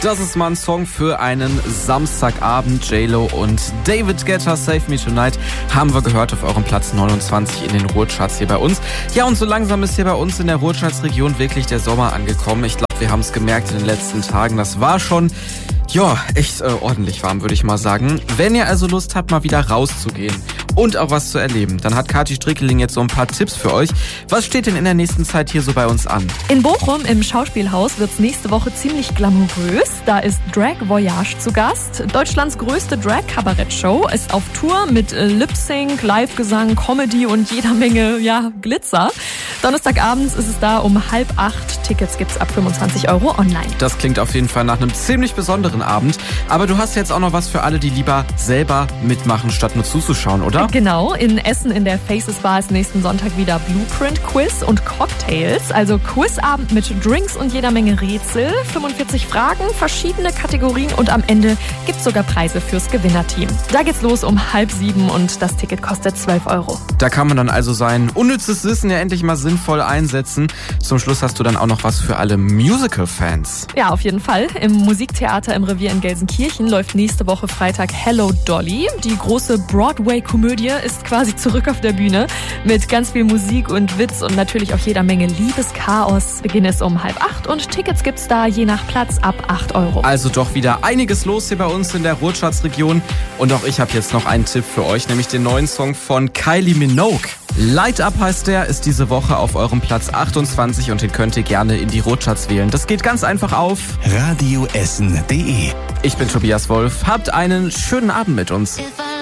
Das ist mal ein Song für einen Samstagabend. J-Lo und David Guetta, Save Me Tonight, haben wir gehört auf eurem Platz 29 in den Ruhrcharts hier bei uns. Ja, und so langsam ist hier bei uns in der Ruhrchartsregion wirklich der Sommer angekommen. Ich glaube, wir haben es gemerkt in den letzten Tagen. Das war schon, ja, echt ordentlich warm, würde ich mal sagen. Wenn ihr also Lust habt, mal wieder rauszugehen und auch was zu erleben, dann hat Kathi Strickeling jetzt so ein paar Tipps für euch. Was steht denn in der nächsten Zeit hier so bei uns an? In Bochum im Schauspielhaus wird's nächste Woche ziemlich glamourös. Da ist Drag Voyage zu Gast. Deutschlands größte Drag-Kabarett-Show ist auf Tour mit Lip-Sync, Live-Gesang, Comedy und jeder Menge, Glitzer. Donnerstagabends ist es da um 7:30. Tickets gibt's ab 25 € online. Das klingt auf jeden Fall nach einem ziemlich besonderen Abend. Aber du hast jetzt auch noch was für alle, die lieber selber mitmachen, statt nur zuzuschauen, oder? Genau, in Essen in der Faces Bar ist nächsten Sonntag wieder Blueprint-Quiz und Cocktails. Also Quizabend mit Drinks und jeder Menge Rätsel, 45 Fragen, verschiedene Kategorien und am Ende gibt's sogar Preise fürs Gewinnerteam. Da geht's los um 6:30 und das Ticket kostet 12 €. Da kann man dann also sein unnützes Wissen ja endlich mal sinnvoll einsetzen. Zum Schluss hast du dann auch noch was für alle Musical-Fans. Ja, auf jeden Fall. Im Musiktheater im Revier in Gelsenkirchen läuft nächste Woche Freitag Hello Dolly. Die große Broadway-Komödie ist quasi zurück auf der Bühne mit ganz viel Musik und Witz und natürlich auch jeder Menge Liebeschaos. Beginn ist um 7:30 und Tickets gibt's da je nach Platz ab 8 €. Also doch wieder einiges los hier bei uns in der Ruhrchartsregion. Und auch ich habe jetzt noch einen Tipp für euch, nämlich den neuen Song von Kylie Minogue. Light Up heißt der, ist diese Woche auf eurem Platz 28 und den könnt ihr gerne in die Ruhrcharts wählen. Das geht ganz einfach auf radioessen.de. Ich bin Tobias Wolf. Habt einen schönen Abend mit uns. If I